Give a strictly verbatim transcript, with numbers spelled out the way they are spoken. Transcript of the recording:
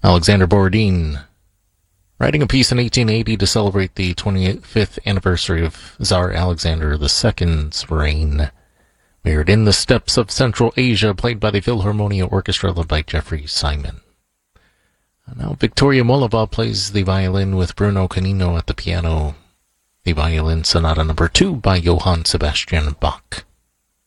Alexander Borodin, writing a piece in eighteen eighty to celebrate the twenty-fifth anniversary of Tsar Alexander the Second's reign. Mirrored in the Steppes of Central Asia, played by the Philharmonia Orchestra led by Jeffrey Simon. Now Victoria Molova plays the violin with Bruno Canino at the piano. The Violin Sonata Number two by Johann Sebastian Bach.